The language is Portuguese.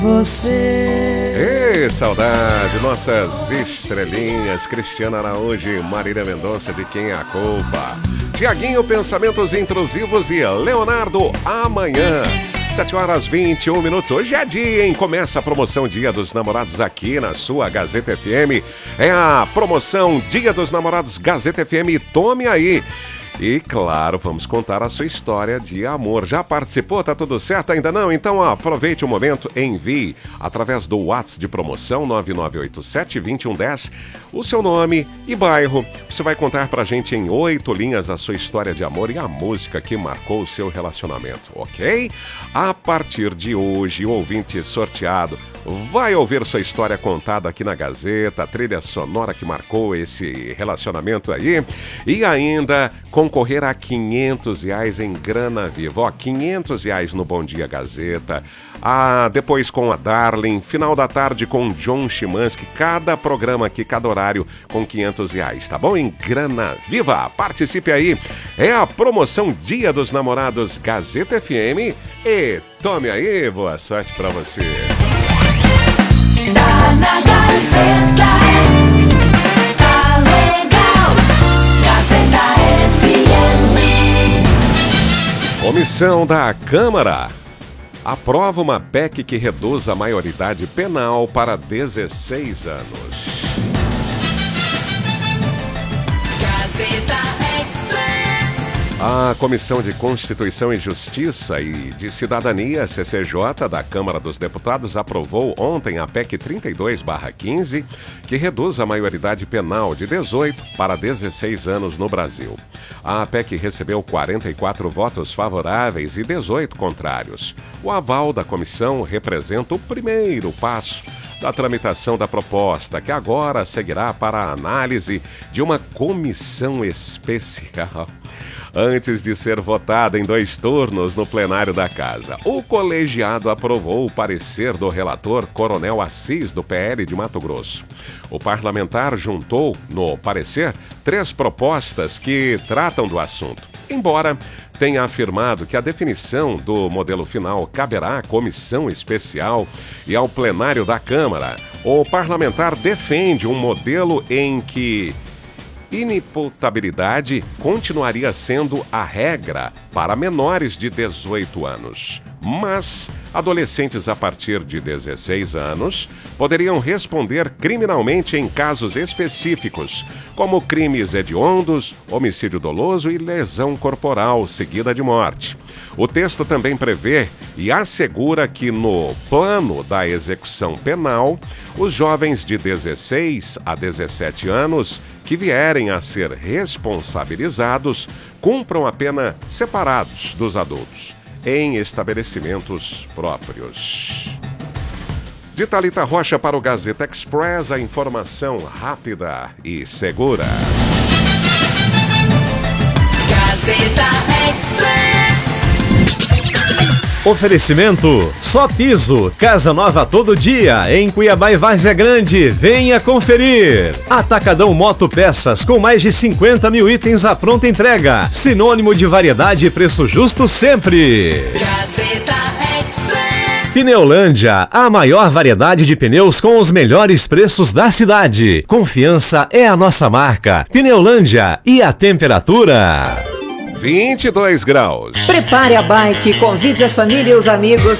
Ei, saudade, nossas estrelinhas, Cristiana Araújo e Marília Mendonça, de Quem é a Culpa? Tiaguinho, Pensamentos Intrusivos e Leonardo, Amanhã. 7h21. Hoje é dia, hein? Começa a promoção Dia dos Namorados aqui na sua Gazeta FM. É a promoção Dia dos Namorados Gazeta FM. Tome aí. E, claro, vamos contar a sua história de amor. Já participou? Tá tudo certo? Ainda não? Então, aproveite o momento, envie através do WhatsApp de promoção 9987-2110 o seu nome e bairro. Você vai contar pra gente em 8 linhas a sua história de amor e a música que marcou o seu relacionamento, ok? A partir de hoje, o ouvinte sorteado vai ouvir sua história contada aqui na Gazeta, a trilha sonora que marcou esse relacionamento aí, e ainda concorrer a R$500 em grana viva. Ó, R$500 no Bom Dia Gazeta, depois com a Darling, final da tarde com John Chimansky, cada programa aqui, cada horário com R$500, tá bom? Em grana viva. Participe aí, é a promoção Dia dos Namorados Gazeta FM e tome aí, boa sorte pra você. Tá na Gazeta, tá legal, Gazeta FM. Comissão da Câmara aprova uma PEC que reduz a maioridade penal para 16 anos. Gazeta A Comissão de Constituição e Justiça e de Cidadania, CCJ, da Câmara dos Deputados, aprovou ontem a PEC 32/15, que reduz a maioridade penal de 18 para 16 anos no Brasil. A PEC recebeu 44 votos favoráveis e 18 contrários. O aval da comissão representa o primeiro passo da tramitação da proposta, que agora seguirá para a análise de uma comissão especial, antes de ser votada em 2 turnos no plenário da Casa. O colegiado aprovou o parecer do relator Coronel Assis, do PL de Mato Grosso. O parlamentar juntou, no parecer, 3 propostas que tratam do assunto, embora tenha afirmado que a definição do modelo final caberá à comissão especial e ao plenário da Câmara. O parlamentar defende um modelo em que inimputabilidade continuaria sendo a regra para menores de 18 anos, mas adolescentes a partir de 16 anos poderiam responder criminalmente em casos específicos, como crimes hediondos, homicídio doloso e lesão corporal seguida de morte. O texto também prevê e assegura que no plano da execução penal, os jovens de 16 a 17 anos que vierem a ser responsabilizados cumpram a pena separados dos adultos, em estabelecimentos próprios. De Thalita Rocha para o Gazeta Express, a informação rápida e segura. Gazeta Express. Oferecimento Só Piso, casa nova todo dia, em Cuiabá e Várzea Grande, venha conferir. Atacadão Moto Peças, com mais de 50 mil itens à pronta entrega, sinônimo de variedade e preço justo sempre. Gazeta Express. Pneulândia, a maior variedade de pneus com os melhores preços da cidade. Confiança é a nossa marca. Pneulândia, e a temperatura? 22 graus. Prepare a bike, convide a família e os amigos